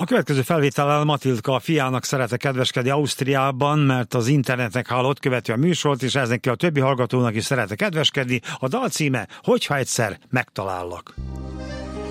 következő felvétellel Matildka a fiának szeretne kedveskedni Ausztriában, mert az internetnek hallott, követi a műsort, és ezen ki a többi hallgatónak is szeretne kedveskedni. A dal címe Hogyha egyszer megtalállak.